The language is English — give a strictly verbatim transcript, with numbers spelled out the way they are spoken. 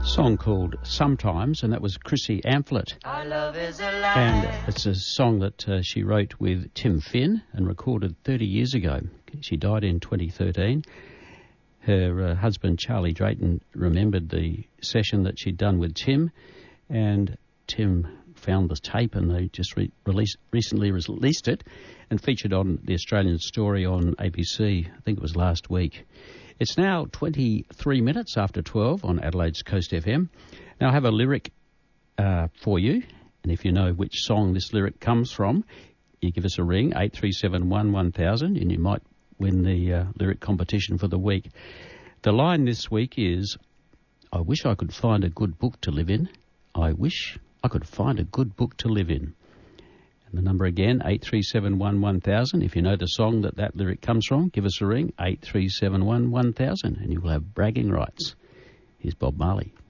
Song called Sometimes, and that was Chrissy Amphlett. Our love is a lie. And it's a song that uh, she wrote with Tim Finn and recorded thirty years ago. She died in twenty thirteen. Her uh, husband, Charlie Drayton, remembered the session that she'd done with Tim, and Tim found the tape, and they just re- released, recently released it and featured on the Australian Story on A B C, I think it was last week. It's now twenty-three minutes after twelve on Adelaide's Coast F M. Now I have a lyric uh, for you, and if you know which song this lyric comes from, you give us a ring, eight three seven one one thousand, and you might win the uh, lyric competition for the week. The line this week is, I wish I could find a good book to live in. I wish I could find a good book to live in. The number again, eight three seven one one thousand. If you know the song that that lyric comes from, give us a ring, eight three seven one one thousand, and you will have bragging rights. Here's Bob Marley.